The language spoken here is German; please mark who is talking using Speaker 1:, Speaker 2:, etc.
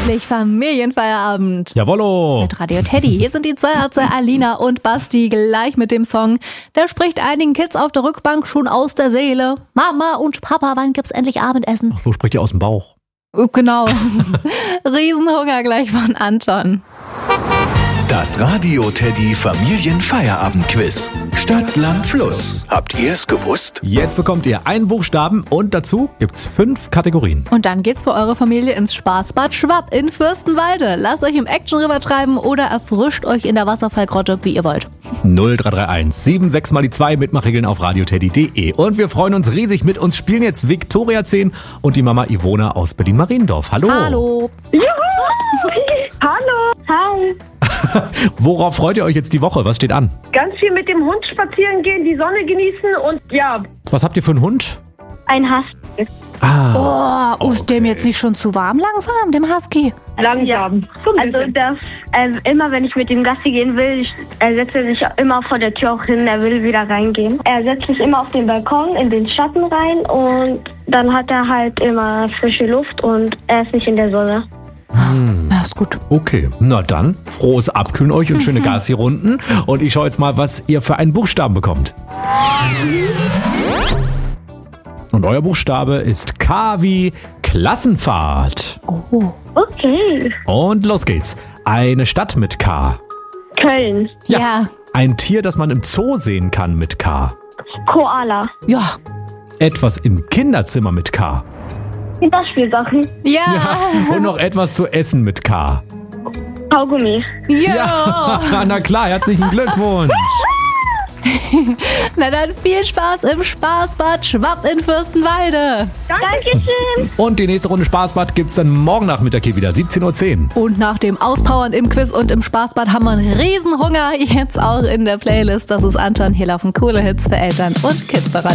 Speaker 1: Endlich Familienfeierabend.
Speaker 2: Jawollo.
Speaker 1: Mit Radio Teddy. Hier sind die Zweierze Alina und Basti gleich mit dem Song. Der spricht einigen Kids auf der Rückbank schon aus der Seele. Mama und Papa, wann gibt's endlich Abendessen?
Speaker 2: Ach, so spricht ihr aus dem Bauch.
Speaker 1: Genau. Riesenhunger gleich von Anton.
Speaker 3: Das Radio Teddy Familienfeierabend-Quiz. Stadt, Land, Fluss. Habt ihr es gewusst?
Speaker 2: Jetzt bekommt ihr einen Buchstaben und dazu gibt's 5 Kategorien.
Speaker 1: Und dann geht's für eure Familie ins Spaßbad Schwapp in Fürstenwalde. Lasst euch im Action River treiben oder erfrischt euch in der Wasserfallgrotte, wie ihr wollt.
Speaker 2: 0331 76 mal die 2 Mitmachregeln auf radioteddy.de. Und wir freuen uns riesig. Mit uns spielen jetzt Viktoria 10 und die Mama Ivona aus Berlin-Mariendorf. Hallo.
Speaker 1: Hallo.
Speaker 4: Juhu! Hallo! Hi!
Speaker 2: Worauf freut ihr euch jetzt die Woche? Was steht an?
Speaker 4: Ganz viel mit dem Hund spazieren gehen, die Sonne genießen und ja,
Speaker 2: Was habt ihr für einen Hund?
Speaker 4: ein Husky.
Speaker 1: Ist dem jetzt nicht schon zu warm langsam, dem Husky?
Speaker 4: Langsam. Also das, immer wenn ich mit dem Gassi gehen will, er setzt sich immer vor der Tür auch hin, er will wieder reingehen. Er setzt sich immer auf den Balkon in den Schatten rein und dann hat er halt immer frische Luft und er ist nicht in der Sonne.
Speaker 1: Ja, ist gut.
Speaker 2: Okay, na dann, frohes Abkühlen euch und schöne Gassi-Runden. Und ich schaue jetzt mal, was ihr für einen Buchstaben bekommt. Und euer Buchstabe ist K wie Klassenfahrt.
Speaker 1: Oh.
Speaker 4: Okay.
Speaker 2: Und los geht's. Eine Stadt mit K.
Speaker 4: Köln.
Speaker 1: Ja.
Speaker 2: Ein Tier, das man im Zoo sehen kann mit K.
Speaker 4: Koala.
Speaker 1: Ja.
Speaker 2: Etwas im Kinderzimmer mit K.
Speaker 4: Kinderspielsachen.
Speaker 1: Ja.
Speaker 2: Und noch etwas zu essen mit K.
Speaker 4: Kaugummi.
Speaker 1: Ja.
Speaker 2: Na klar, herzlichen Glückwunsch.
Speaker 1: Na dann viel Spaß im Spaßbad Schwapp in Fürstenwalde.
Speaker 4: Dankeschön.
Speaker 2: Und die nächste Runde Spaßbad gibt's dann morgen Nachmittag hier wieder, 17:10 Uhr.
Speaker 1: Und nach dem Auspowern im Quiz und im Spaßbad haben wir einen Riesenhunger. Jetzt auch in der Playlist. Das ist Anton. Hier laufen coole Hits für Eltern und Kids bereit.